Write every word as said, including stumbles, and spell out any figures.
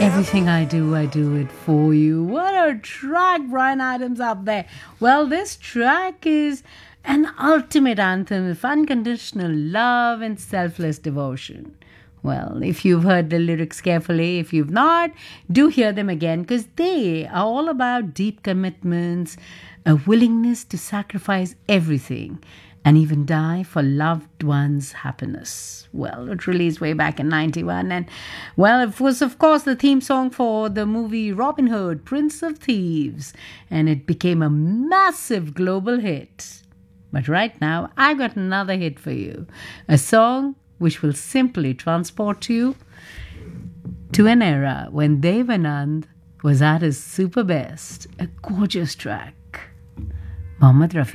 Everything I do, I do it for you. What a track, Brian Adams up there. Well, this track is an ultimate anthem of unconditional love and selfless devotion. Well, if you've heard the lyrics carefully, if you've not, do hear them again because they are all about deep commitments, a willingness to sacrifice everything and even die for loved ones' happiness. Well, it released way back in ninety-one. And, well, it was, of course, the theme song for the movie Robin Hood, Prince of Thieves. And it became a massive global hit. But right now, I've got another hit for you. A song which will simply transport you to an era when Dev Anand was at his super best. A gorgeous track. Mohammed Rafi.